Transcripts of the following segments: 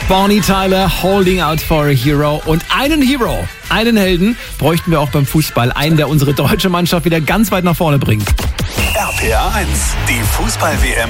Bonnie Tyler, Holding Out for a Hero. Und einen Hero, einen Helden bräuchten wir auch beim Fußball. Einen, der unsere deutsche Mannschaft wieder ganz weit nach vorne bringt. RPA 1, die Fußball-WM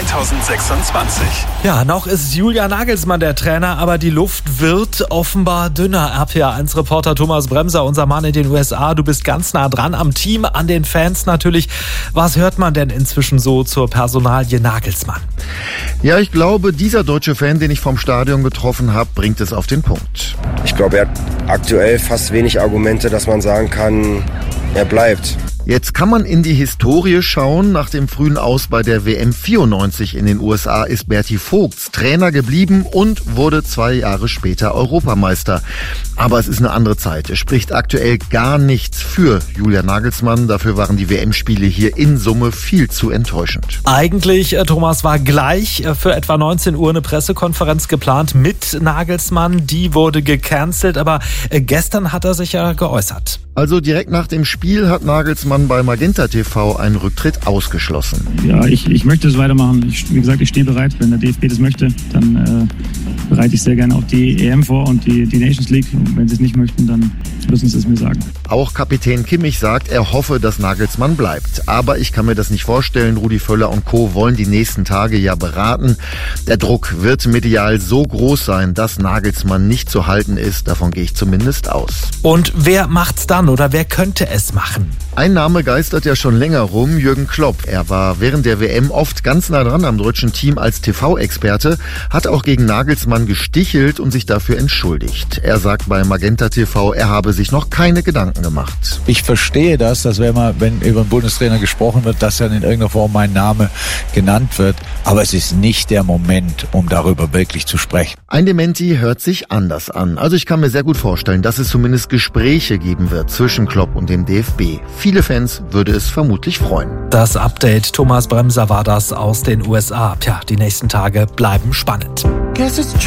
2026. Ja, noch ist Julian Nagelsmann der Trainer, aber die Luft wird offenbar dünner. RPA 1-Reporter Thomas Bremser, unser Mann in den USA. Du bist ganz nah dran am Team, an den Fans natürlich. Was hört man denn inzwischen so zur Personalie Nagelsmann? Ja, ich glaube, dieser deutsche Fan, den ich vom Stadion getroffen habe, bringt es auf den Punkt. Ich glaube, er hat aktuell fast wenig Argumente, dass man sagen kann, er bleibt. Jetzt kann man in die Historie schauen. Nach dem frühen Aus bei der WM 94 in den USA ist Berti Vogts Trainer geblieben und wurde 2 Jahre später Europameister. Aber es ist eine andere Zeit. Es spricht aktuell gar nichts für Julian Nagelsmann. Dafür waren die WM-Spiele hier in Summe viel zu enttäuschend. Eigentlich, Thomas, war gleich für etwa 19 Uhr eine Pressekonferenz geplant mit Nagelsmann. Die wurde gecancelt, aber gestern hat er sich ja geäußert. Also direkt nach dem Spiel hat Nagelsmann bei Magenta TV einen Rücktritt ausgeschlossen. Ja, ich möchte es weitermachen. Wie gesagt, ich stehe bereit. Wenn der DFB das möchte, dann bereite ich sehr gerne auch die EM vor und die Nations League. Und wenn sie es nicht möchten, dann müssen sie es mir sagen. Auch Kapitän Kimmich sagt, er hoffe, dass Nagelsmann bleibt. Aber ich kann mir das nicht vorstellen. Rudi Völler und Co. wollen die nächsten Tage ja beraten. Der Druck wird medial so groß sein, dass Nagelsmann nicht zu halten ist. Davon gehe ich zumindest aus. Und wer macht's dann oder wer könnte es machen? Ein Name geistert ja schon länger rum, Jürgen Klopp. Er war während der WM oft ganz nah dran am deutschen Team als TV-Experte, hat auch gegen Nagelsmann gestichelt und sich dafür entschuldigt. Er sagt bei Magenta TV, er habe sich noch keine Gedanken gemacht. Ich verstehe das, dass wenn über einen Bundestrainer gesprochen wird, dass dann in irgendeiner Form mein Name genannt wird. Aber es ist nicht der Moment, um darüber wirklich zu sprechen. Ein Dementi hört sich anders an. Also ich kann mir sehr gut vorstellen, dass es zumindest Gespräche geben wird zwischen Klopp und dem DFB. Viele Fans würde es vermutlich freuen. Das Update Thomas Bremser war das aus den USA. Tja, die nächsten Tage bleiben spannend.